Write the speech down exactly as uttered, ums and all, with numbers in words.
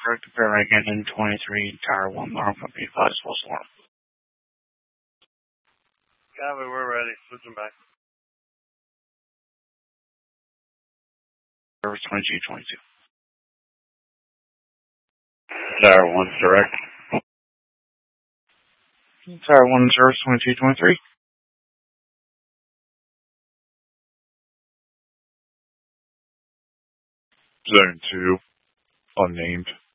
correct. Paramedic N twenty-three, Tower one, alarm company, five false alarm. Copy, we're ready. Switching back. Service twenty-two twenty-two. Tower one, direct. Tower one, service twenty-two twenty-three. Zone two, unnamed.